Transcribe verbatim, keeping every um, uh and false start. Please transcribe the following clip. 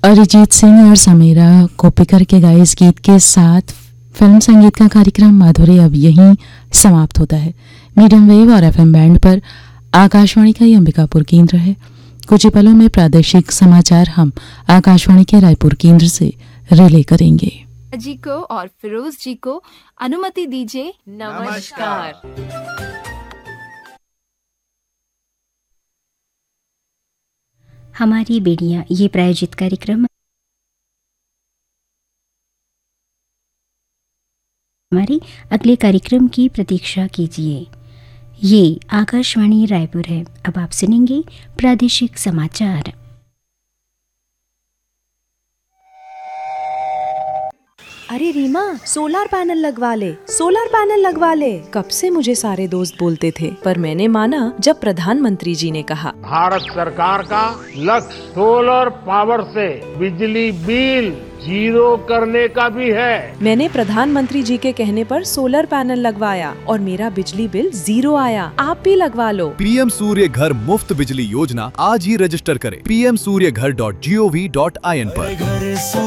अरिजीत सिंह और समीरा कोपिकर के गाए इस गीत के साथ फिल्म संगीत का कार्यक्रम माधुरी अब यहीं समाप्त होता है। मीडियम वेव और एफएम बैंड पर आकाशवाणी का ये अंबिकापुर केंद्र है। कुछ ही पलों में प्रादेशिक समाचार हम आकाशवाणी के रायपुर केंद्र से रिले करेंगे। जी को और फिरोज जी को अनुमति दीजिए। नमस्कार। हमारी बेड़ियां ये प्रायोजित कार्यक्रम हमारे अगले कार्यक्रम की प्रतीक्षा कीजिए। ये आकाशवाणी रायपुर है। अब आप सुनेंगे प्रादेशिक समाचार। अरे रीमा, सोलर पैनल लगवा ले, सोलर पैनल लगवा ले। कब से मुझे सारे दोस्त बोलते थे, पर मैंने माना जब प्रधानमंत्री जी ने कहा। भारत सरकार का लक्ष्य सोलर पावर से बिजली बिल जीरो करने का भी है। मैंने प्रधानमंत्री जी के कहने पर सोलर पैनल लगवाया और मेरा बिजली बिल जीरो आया। आप भी लगवा लो। पीएम सूर्य घर मुफ्त बिजली योजना आज ही रजिस्टर करें पी एम सूर्य घर dot G O V dot I N पर।